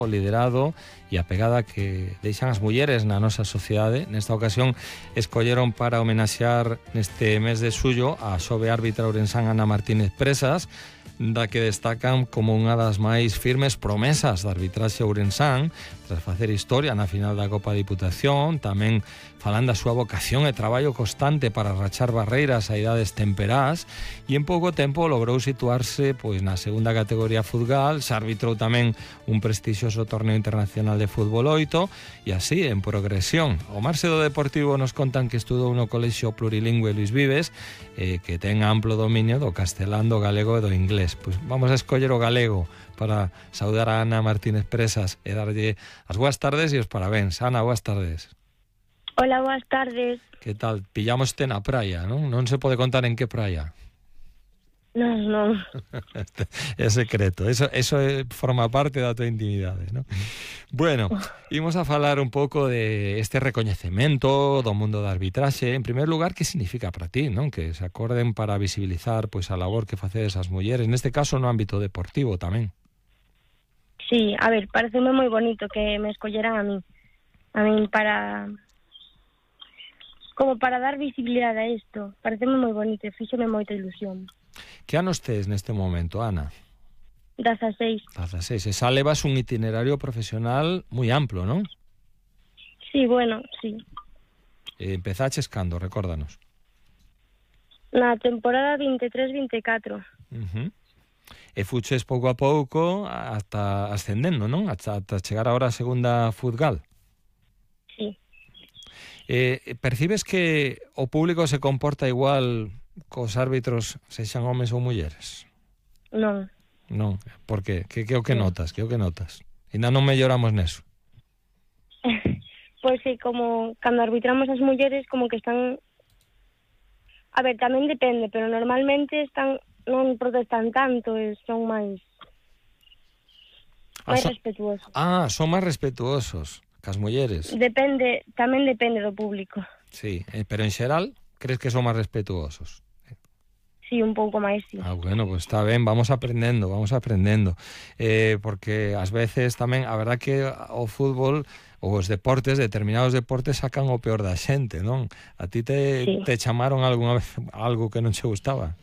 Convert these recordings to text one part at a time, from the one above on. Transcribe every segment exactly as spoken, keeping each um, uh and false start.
o liderado e a pegada que deixan as mulleres na nosa sociedade. Nesta ocasión escolleron para homenaxear neste mes de xullo a xove árbitra ourensán Ana Martínez Presas, da que destacan como unha das máis firmes promesas da arbitraxe ourensán, tras facer historia na final da Copa Diputación, tamén falando da súa vocación e traballo constante para rachar barreiras a idades temperás, e en pouco tempo logrou situarse pois na segunda categoría futgal, se arbitrou tamén un prestixioso torneo internacional de fútbol oito, e así, en progresión. O marxe do Deportivo nos contan que estudou no colexio plurilingüe Luis Vives, eh, que ten amplo dominio do castelán, do galego e do inglés. Pois vamos a escoller o galego para saudar a Ana Martínez Presas e darlle as boas tardes e os parabéns. Ana, boas tardes. Hola, boas tardes. Que tal? Pillámoste na praia, non? Non se pode contar en que praia. Non, non. É secreto, eso, eso forma parte da tua intimidade, non? Bueno, imos a falar un pouco de este recoñecemento do mundo da arbitraxe. En primer lugar, que significa para ti, non? Que se acorden para visibilizar pois a labor que facedes as mulleres, neste caso no ámbito deportivo tamén. Sí, a ver, pareceme moi bonito que me escolleran a mí. A mí para... como para dar visibilidade a isto. Pareceme moi bonito e fíxome moita ilusión. Que anos tes neste momento, Ana? dezaseis. dezaseis. E xa levas un itinerario profesional moi amplo, non? Sí, bueno, sí. E empezaches cando, recórdanos? Na temporada vinte e tres vinte e catro. Uh-huh. E fuches pouco a pouco hasta ascendendo, non? Hasta, hasta chegar agora a segunda futgal. Sí. Eh, percibes que o público se comporta igual cos árbitros, sexan homes ou mulleres? Non. Non, por qué? Que, que o que notas? Que o que notas? Ainda non melloramos neso. Pois que como cando arbitramos as mulleres como que están... A ver, tamén depende, pero normalmente están non protestan tanto e son máis Ah, máis son... respetuosos. Ah, son máis respetuosos cas mulleres. Depende, tamén depende do público. Sí, eh, pero en xeral, crees que son máis respetuosos? Sí, un pouco máis, sí. Ah, bueno, pues está ben, vamos aprendendo, vamos aprendendo. Eh, porque ás veces tamén, a verdad que o fútbol ou os deportes, determinados deportes sacan o peor da xente, non? A ti te, sí. te chamaron algunha vez algo que non che gustaba?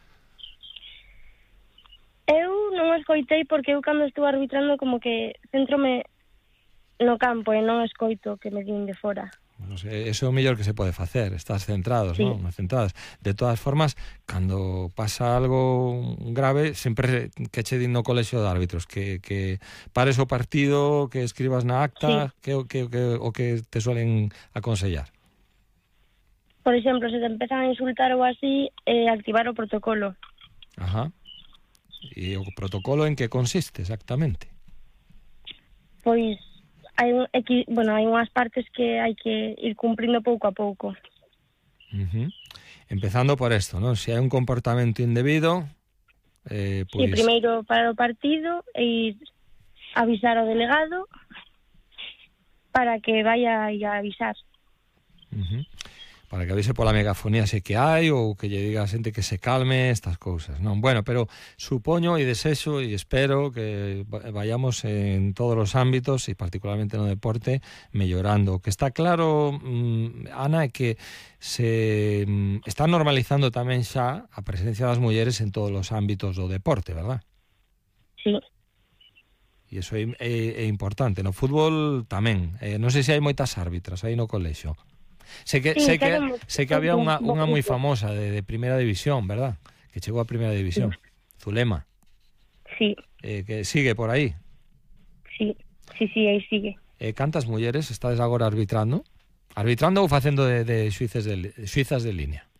Eu non escoitei porque eu cando estuve arbitrando como que centrome no campo e non escoito que me din de fora. Bueno, eso é o mellor que se pode facer, estás centrados, sí. non? Centradas. De todas formas, cando pasa algo grave, sempre que che din no colexio de árbitros, que, que pares o partido, que escribas na acta, sí. que, que, que o que te suelen aconsellar. Por exemplo, se te empezan a insultar ou así, eh, activar o protocolo. Ajá. E o protocolo en que consiste exactamente? Pois hai un, bueno, hai unhas partes que hai que ir cumprindo pouco a pouco. Uh-huh. Empezando por esto, ¿no? Si hai un comportamento indebido, eh, pois... Sí, primeiro para o partido e avisar ao delegado para que vaya a avisar. Uh-huh. Para que avise pola megafonía se que hai ou que lle diga a xente que se calme, estas cousas, non? Bueno, pero supoño e desexo e espero que vayamos en todos os ámbitos e particularmente no deporte mellorando. O que está claro, Ana, é que se está normalizando tamén xa a presencia das mulleres en todos os ámbitos do deporte, verdad? Sí. E iso é, é, é importante. No fútbol tamén. Eh, non sei se hai moitas árbitras aí no colexio. Sé que, sí, sé que, sé que había unha, unha moi famosa de, de primeira división, verdad? Que chegou a primeira división. Sí. Zulema. Sí. Eh, que sigue por aí. Sí, sí, sí, aí sigue. Eh, cantas mulleres estades agora arbitrando? Arbitrando ou facendo de, de xuíces de, xuízas de línea?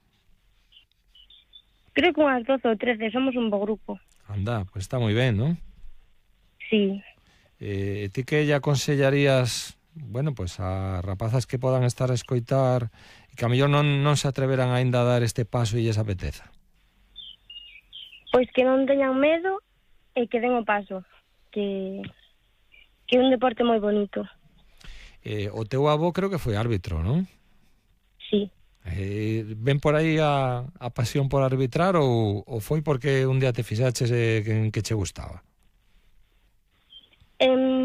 Creo que unhas doce ou trece, somos un bo grupo. Anda, pues está moi ben, non? Sí. Eh, ti que lle aconsellarías... bueno, pois pues a rapazas que podan estar a escoitar e que a mellor non, non se atreveran aínda a dar este paso e lles apeteza? Pois que non teñan medo e que den o paso, que que é un deporte moi bonito. Eh, o teu avó creo que foi árbitro, non? Sí. Eh, ven por aí a, a pasión por arbitrar ou, ou foi porque un día te fixaches eh, que, que che gustaba? Em,